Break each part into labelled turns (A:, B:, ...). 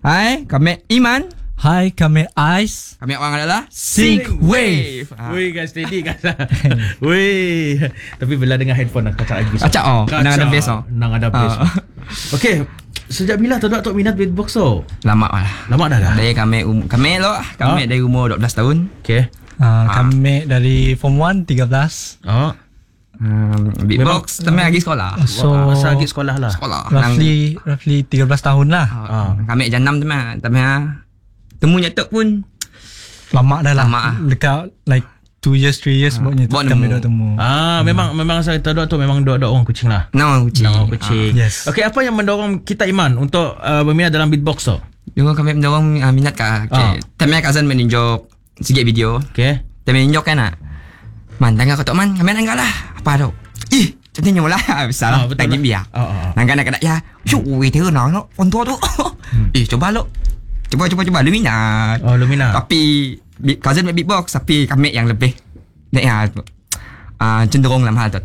A: Hai, kami Iman.
B: Hai, kami Ais.
A: Kami orang adalah Sync Wave.
C: Wih guys, steady guys. Wih. Tapi bila dengar headphone kacau lagi.
A: Kacau. Nang ada bass.
C: Nang ada bass. Okey. Sejak bila Tok minat beatbox tu?
A: Lama lah.
C: Lama dah.
A: Dari kami dari umur 12 tahun.
C: Okey.
B: Kami dari Form 1 13.
A: Beatbox kami lagi sekolah.
B: So
C: masa lagi sekolah lah.
B: Roughly 13 tahun lah.
A: Kami jenam tu mah. Tapi temunya tok pun
B: lama dah lah.
A: Lama lah.
B: Dekat like 2 years 3 years buatnya kami dah temu.
C: Memang saya tahu tu memang dua orang kucing lah.
A: Orang kucing.
B: Yes.
C: Okey, apa yang mendorong kita Iman untuk berminat dalam beatbox tu?
A: Juga kami mendorong minat kah. Kami cousin menunjuk sikit video.
C: Okey.
A: Kami menunjuk kan nak. Man, tangga kau tok man, kami nangga lah. Apa tu? Cantiknya mula. Besar lah. Tak biar. Nangga nak kena ya. Wih, dia nak on tua tu. Coba lo. Coba lu minat.
C: Lu minat.
A: Tapi cousin main beatbox, tapi kami yang lebih cenderung dalam hal tu.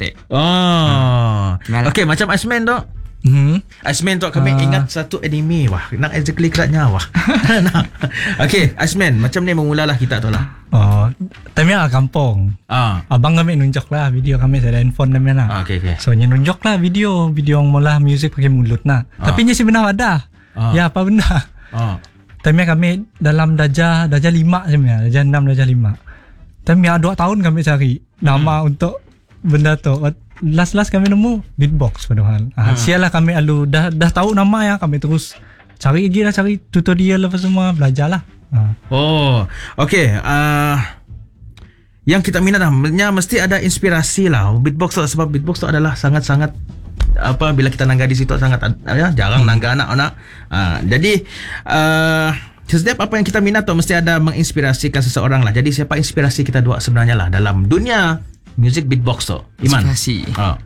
C: Okey, macam Iceman tu. Iceman tu kami ingat satu anime wah. Nak exactly keratnya wah. Okey, Iceman, macam ni memulalah kita tu lah.
B: Tapi kampung. Abang kami nunjuk lah video kami saya handphone kami lah.
C: Okey.
B: So nunjuk lah video yang mula music pakai mulut nah. Tapi ni sebenarnya ada. Ya apa benda? Tapi kami dalam darjah 5 sebenarnya, darjah 6 darjah 5. Tapi 2 tahun kami cari nama untuk benda tu. Last kami nemu beatbox padahal. Sialah kami dah tahu nama ya, kami terus cari tutorial apa semua, belajarlah.
C: Okey. Yang kita minat mesti ada inspirasi lah beatbox tu, sebab beatbox tu adalah sangat-sangat bila kita nangga di situ sangat jarang nangga anak-anak. Jadi setiap apa yang kita minat tu mesti ada menginspirasikan seseorang lah. Jadi siapa inspirasi kita dua sebenarnya lah dalam dunia music beatbox tu? Iman.
A: Inspirasi.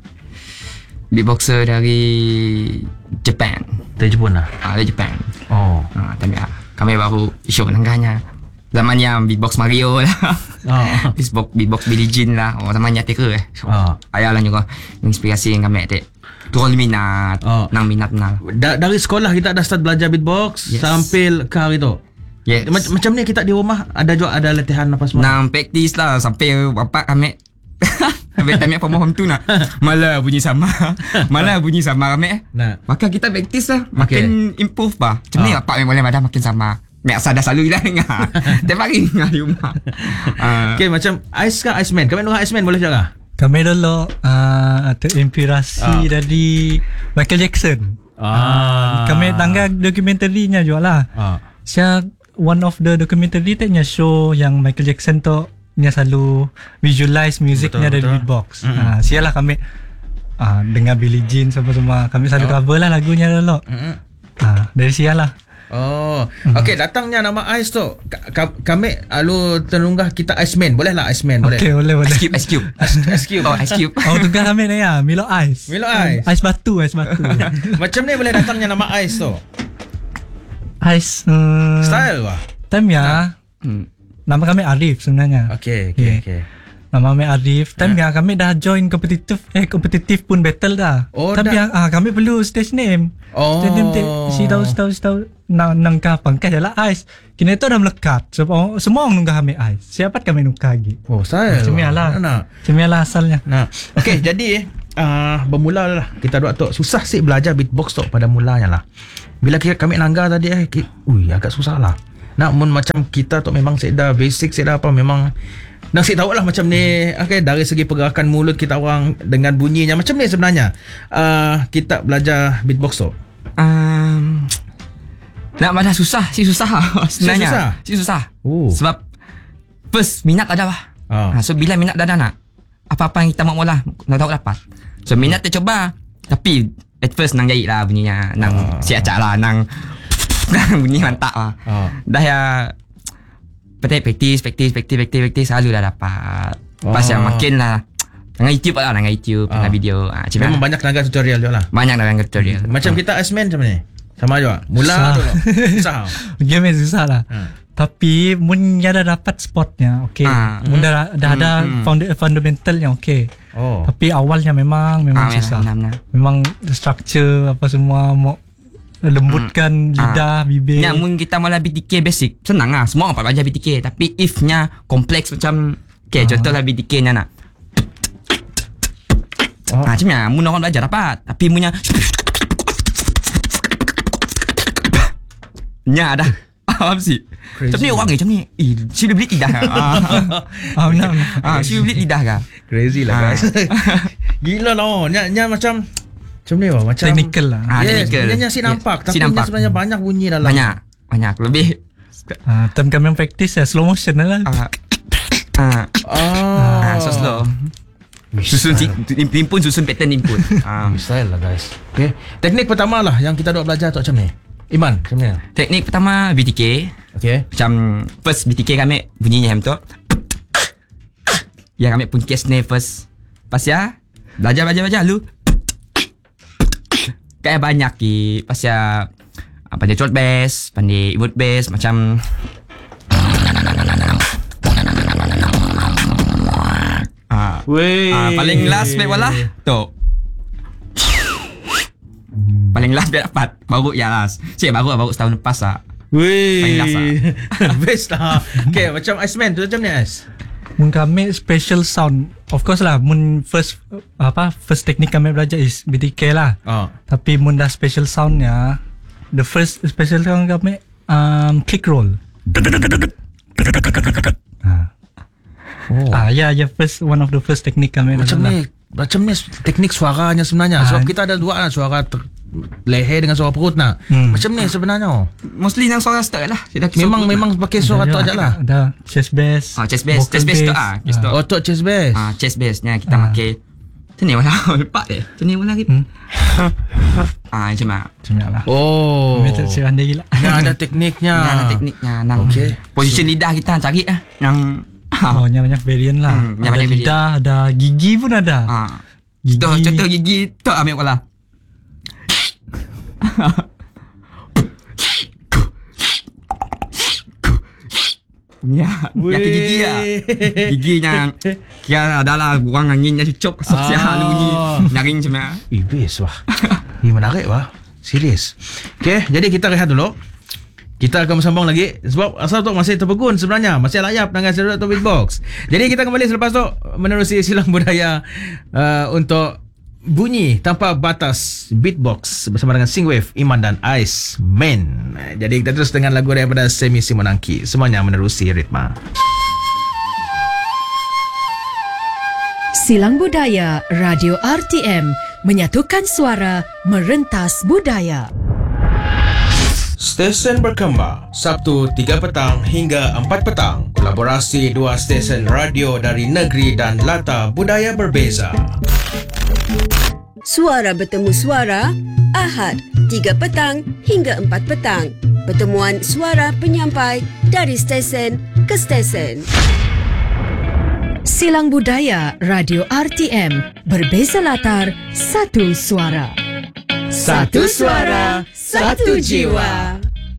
A: Beatboxer dari Japan.
C: Dari Jepun lah.
A: Dari Japan. Tapi kami baru show nangganya. Zamannya beatbox Mario lah. Beatbox Billie Jean lah. Zamannya teka ayalah juga inspirasi yang kami tak. Turun minat. Nang minat nang.
C: Dari sekolah kita dah start belajar beatbox sampai ke hari tu.
A: Yes.
C: Macam ni kita di rumah ada latihan apa semua.
A: Nang praktis lah sampai bapak kami kami faham tu nak. Malah bunyi sama kami. Maka kita praktis lah. Makin improve bah. Macam ni bapak boleh makin sama. Mek dah selalu dah dengar. Tiap hari dengar di rumah.
C: Okay, macam Ice ke Iceman? Kami dengar Iceman boleh cakap?
B: Kami dulu terinspirasi dari Michael Jackson. Kami tangga dokumentarinya juga lah. One of the documentary tanya show yang Michael Jackson tu nya selalu visualize musicnya dari beatbox. Sialah kami dengar Billie Jean semua kami selalu cover lah lagunya dulu. Dari sialah.
C: Okey, datangnya nama Ice tu. Kami tenunggah kita Iceman. Boleh lah Iceman, boleh.
B: Okey, boleh.
A: Ice Cube. Ice Cube.
B: Tunggu kami ni ya, Milo Ice. Ice batu.
C: Macam ni boleh datangnya nama Ice tu.
B: Ice
C: style wah.
B: Time ya. Nama kami Arif sebenarnya.
C: Okey.
B: Nama kami Arif. Time ya kami dah join kompetitif pun battle dah. Tapi kami perlu stage name. Stage name si tahu nang pangkat adalah Ice. Kini tu dah melekat. Sebab semua orang nunggah kami Ice. Siapa kami nunggah lagi?
C: Saya.
B: Cemialah asalnya.
C: Okey, jadi bermula lah kita dua tu susah sih belajar beatbox tu pada mulanya lah. Bila kami nangga tadi agak susah lah. Macam kita tu memang saya dah basic, saya dah apa memang nak saya tahu lah macam ni. Okay, dari segi pergerakan mulut kita orang dengan bunyinya macam ni sebenarnya. Kita belajar beatbox tu.
A: Nak baca susah sebenarnya. Susah. Sebab first minat ada lah. So bila minat dah nak apa-apa yang kita mau mula nak tahu dapat. So minat dia coba, tapi at first nang jahit lah bunyinya, nang siacak lah, nang bunyi mantap lah. Dah ya praktis selalu dah dapat. Pas yang makin lah dengan YouTube lah, dengan YouTube, dengan video.
C: Memang banyak nangga tutorial juga lah.
A: Banyak nangga tutorial.
C: Macam kita Iceman macam ni. Sama juga. Mula tu susah.
B: Game susah lah. Tapi mun dah dapat spotnya, okey. Mun dah ada fundamentalnya, okey. Tapi awalnya memang susah. Memang structure apa semua lembutkan lidah, bibir.
A: Ya, mungkin kita mula BTK basic, senang lah. Semua orang belajar BTK. Tapi if-nya kompleks macam, contohlah BTK-nya nak. Macamnya, mun orang belajar dapat. Tapi punya nya dah. Faham sih? Macam ni orang macam ni. Sila beli lidah kan?
B: Benar.
A: Sila beli lidah kan?
C: Crazy lah guys. Gila lah. Nya macam ni lah. Macam
B: technical lah.
C: Technical. Nya si nampak. Tapi nya sebenarnya banyak bunyi dalam.
A: Banyak. Lebih.
B: Time kami practice slow motion lah.
A: So slow. Susun timpun, susun pattern timpun.
C: Style lah guys. Okay. Teknik pertama lah yang kita dok belajar tu macam ni. Iman, macam ni.
A: Teknik pertama BTK.
C: Okay.
A: Macam first BTK kami bunyinya macam tu. Yang kami pun case ni first. Pas ya, belajar lu. Kayak banyak ki. Pas ya, pandai short bass, pandai wood bass, macam paling last baik wala tu. Paling last biar dapat. Baru ya last. Baru setahun lepas lah. Paling last lah.
C: Best lah. Okay, macam Iceman tu macam ni Ice.
B: Mun kami special sound. Of course lah, mun first teknik kami belajar is BTK lah. Tapi mun dah special soundnya, the first special sound kami click roll. First one of the first teknik kami.
C: Macam ni teknik suaranya sebenarnya. Sebab kita ada dua lah, suara leher dengan suara perut nak. Macam ni sebenarnya.
A: Mostly yang suara start lah.
C: Memang pakai suara tu aja lah.
B: Ada chest bass.
A: Chest bass tu
C: tu chest bass.
A: Chest bassnya kita pakai. Macam ni wala lepak deh. Macam ni wala gitu. Macam
B: lah.
C: Method
B: siaran dia gila.
C: Ada tekniknya.
A: Nang position lidah kita cari yang
B: banyak varian lah. Ada lidah, ada gigi pun ada.
A: Contoh gigi tu ambil wala. Gigi lah. Gigi yang kira adalah buang anginnya cucuk sosial bunyi nyaring macam ni.
C: Best wah. Ini menarik wah. Serius. Okay, jadi kita rehat dulu. Kita akan bersambung lagi sebab asal tu masih terpegun sebenarnya, masih layap dengan Seruat Atau Beatbox. Jadi kita kembali selepas tu menerusi silang budaya untuk bunyi tanpa batas beatbox bersama dengan Singwave, Iman dan Iceman. Jadi kita terus dengan lagu daripada Semi Simonangki. Semuanya menerusi ritma.
D: Silang Budaya Radio RTM menyatukan suara merentas budaya.
C: Stesen berkembang Sabtu 3 petang hingga 4 petang. Kolaborasi dua stesen radio dari negeri dan latar budaya berbeza.
E: Suara bertemu suara Ahad 3 petang hingga 4 petang. Pertemuan suara penyampai dari stesen ke stesen.
D: Silang Budaya Radio RTM, berbeza latar, satu suara.
E: Satu suara, satu jiwa.